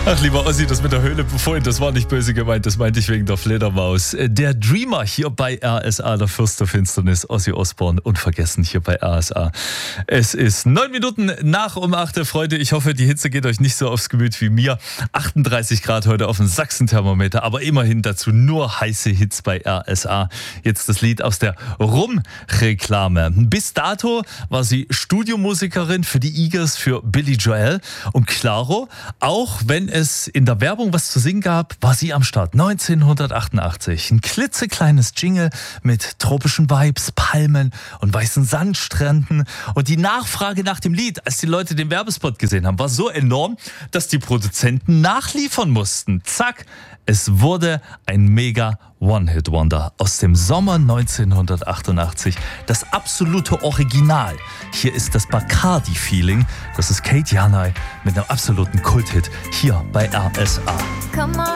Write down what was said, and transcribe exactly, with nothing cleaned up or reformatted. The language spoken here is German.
Ach, lieber Ossi, das mit der Höhle vorhin, das war nicht böse gemeint, das meinte ich wegen der Fledermaus. Der Dreamer hier bei R S A, der Fürst der Finsternis, Ozzy Osbourne, unvergessen hier bei R S A. Es ist neun Minuten nach um acht, Freunde. Ich hoffe, die Hitze geht euch nicht so aufs Gemüt wie mir. achtunddreißig Grad heute auf dem Sachsen-Thermometer, aber immerhin dazu nur heiße Hits bei R S A. Jetzt das Lied aus der Rum-Reklame. Bis dato war sie Studiomusikerin für die Eagles, für Billy Joel und Claro. Auch wenn es in der Werbung was zu singen gab, war sie am Start. neunzehnhundertachtundachtzig. Ein klitzekleines Jingle mit tropischen Vibes, Palmen und weißen Sandstränden. Und die Nachfrage nach dem Lied, als die Leute den Werbespot gesehen haben, war so enorm, dass die Produzenten nachliefern mussten. Zack, es wurde ein mega One-Hit-Wonder aus dem Sommer neunzehnhundertachtundachtzig. Das absolute Original. Hier ist das Bacardi-Feeling. Das ist Kate Yanai mit einem absoluten Kulthit hier bei R S A. Come on.